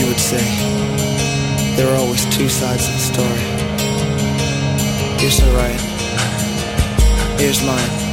You would say there are always two sides of the story. You're so right. Here's mine.